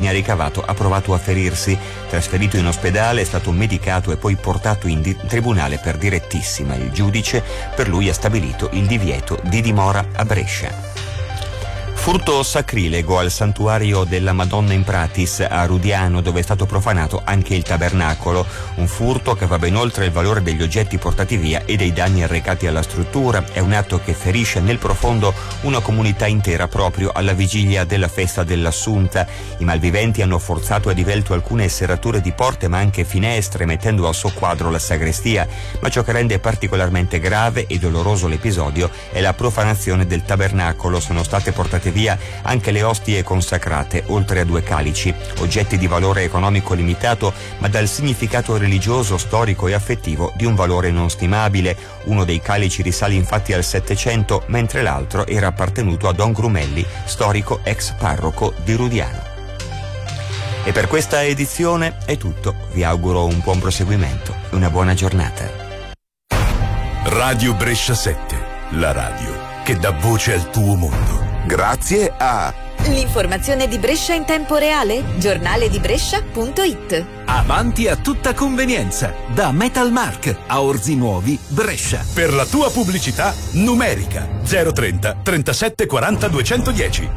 danni ha ricavato ha provato a ferirsi. Trasferito in ospedale, è stato medicato e poi portato in tribunale per direttissima. Il giudice per lui ha stabilito il divieto di dimora a Brescia. Furto sacrilego al santuario della Madonna in Pratis a Rudiano, dove è stato profanato anche il tabernacolo. Un furto che va ben oltre il valore degli oggetti portati via e dei danni arrecati alla struttura. È un atto che ferisce nel profondo una comunità intera proprio alla vigilia della festa dell'Assunta. I malviventi hanno forzato a divelto alcune serrature di porte ma anche finestre, mettendo a soqquadro la sagrestia. Ma ciò che rende particolarmente grave e doloroso l'episodio è la profanazione del tabernacolo. Sono state portate via anche le ostie consacrate, oltre a 2 calici, oggetti di valore economico limitato, ma dal significato religioso, storico e affettivo di un valore non stimabile. Uno dei calici risale infatti al Settecento, mentre l'altro era appartenuto a Don Grumelli, storico ex parroco di Rudiano. E per questa edizione è tutto. Vi auguro un buon proseguimento e una buona giornata. Radio Brescia 7, la radio che dà voce al tuo mondo. Grazie a l'informazione di Brescia in tempo reale, giornaledibrescia.it. Avanti a tutta convenienza, da Metalmark a Orzi Nuovi, Brescia. Per la tua pubblicità numerica 030 37 40 210.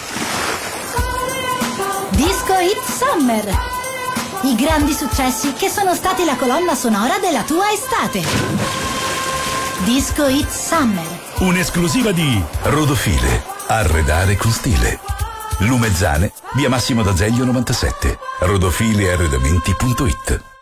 Disco Hit Summer. I grandi successi che sono stati la colonna sonora della tua estate. Disco Hit Summer. Un'esclusiva di Rodofile. Arredare con stile. Lumezzane, via Massimo d'Azeglio 97. Rodofilearredamenti.it.